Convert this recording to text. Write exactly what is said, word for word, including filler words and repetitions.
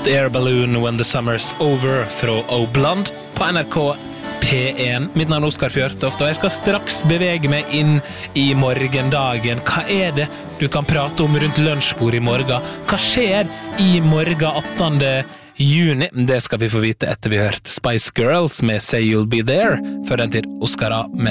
Hot Air Balloon When the Summer's Over fra Obland på N R K P én. Mitt navn er Oskar Fjørtoft, og jeg skal straks bevege meg inn i morgendagen. Hva er det du kan prate om rundt lunsjbord i morgen? Hva skjer i morgen attende juni? Det skal vi få vite etter vi har hørt Spice Girls med Say You'll Be There, før den til Oskar A. med